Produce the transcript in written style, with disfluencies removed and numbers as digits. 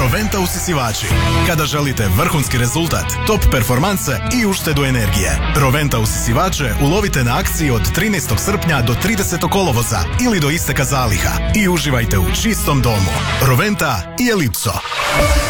Roventa usisivači. Kada želite vrhunski rezultat, top performanse i uštedu energije. Roventa usisivače ulovite na akciji od 13. srpnja do 30. kolovoza ili do isteka zaliha i uživajte u čistom domu. Roventa i Elipso.